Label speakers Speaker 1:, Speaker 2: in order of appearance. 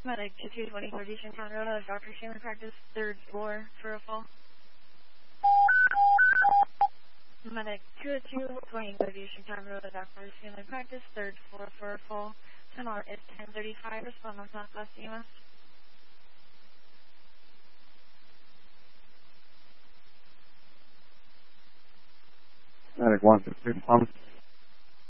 Speaker 1: Medic 2220 Eastern Town Road, Dr. Schumann Practice, 3rd floor for a fall. Medic 220 Eastern Town Road, Dr. Schumann Practice, 3rd floor for a fall. Tunnel is 1035, respond on Southwest EMS.
Speaker 2: Medic 115,